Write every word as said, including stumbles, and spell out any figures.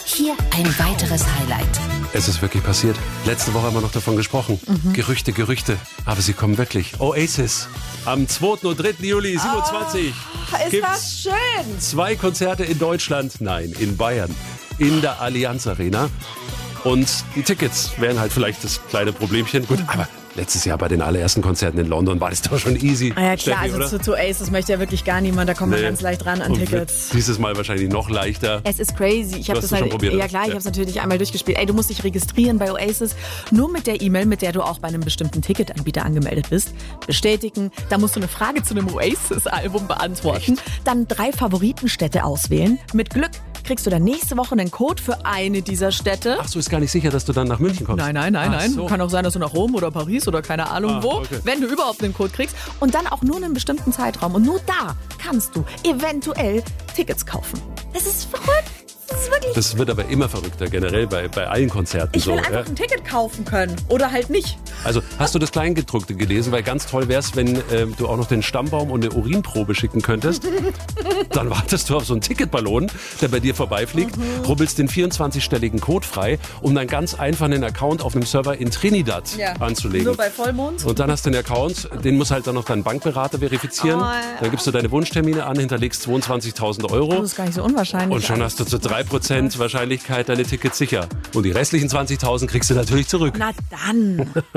Hier ein weiteres Highlight. Es ist wirklich passiert. Letzte Woche haben wir noch davon gesprochen. Mhm. Gerüchte, Gerüchte. Aber sie kommen wirklich. Oasis. Am zweiten und dritten Juli siebenundzwanzig. Oh, ist das schön. Zwei Konzerte in Deutschland. Nein, in Bayern. In der Allianz Arena. Und die Tickets wären halt vielleicht das kleine Problemchen. Gut, aber letztes Jahr bei den allerersten Konzerten in London war das doch schon easy. Ah ja klar, Steffi, also oder? zu, zu Aces möchte ja wirklich gar niemand. Da kommt man Nee. ganz leicht ran an Und Tickets. Dieses Mal wahrscheinlich noch leichter. Es ist crazy. Ich habe hast das du schon halt, probiert, ja oder? klar, ich Ja. habe es natürlich einmal durchgespielt. Ey, du musst dich registrieren bei Oasis, nur mit der E-Mail, mit der du auch bei einem bestimmten Ticketanbieter angemeldet bist. Bestätigen. Da musst du eine Frage zu einem Oasis-Album beantworten. Echt? Dann drei Favoritenstädte auswählen. Mit Glück kriegst du dann nächste Woche einen Code für eine dieser Städte. Ach so, ist gar nicht sicher, dass du dann nach München kommst. Nein, nein, nein, Ach nein. so. Kann auch sein, dass du nach Rom oder Paris oder keine Ahnung Ah, wo, okay. wenn du überhaupt einen Code kriegst. Und dann auch nur in einem bestimmten Zeitraum. Und nur da kannst du eventuell Tickets kaufen. Das ist verrückt. Das ist wirklich... Das wird aber immer verrückter, generell bei, bei allen Konzerten Ich so. will einfach Ja? ein Ticket kaufen können. Oder halt nicht. Also hast du das Kleingedruckte gelesen? Weil ganz toll wäre es, wenn äh, du auch noch den Stammbaum und eine Urinprobe schicken könntest. Dann wartest du auf so einen Ticketballon, der bei dir vorbeifliegt, Mhm. rubbelst den vierundzwanzig-stelligen Code frei, um dann ganz einfach einen Account auf einem Server in Trinidad anzulegen. Nur bei Vollmond. Und dann hast du einen Account, den muss halt dann noch dein Bankberater verifizieren. Oh, ja. Dann gibst du deine Wunschtermine an, hinterlegst zweiundzwanzigtausend Euro. Das ist gar nicht so unwahrscheinlich. Und schon hast du zu drei Prozent Wahrscheinlichkeit deine Tickets sicher. Und die restlichen zwanzigtausend kriegst du natürlich zurück. Na dann.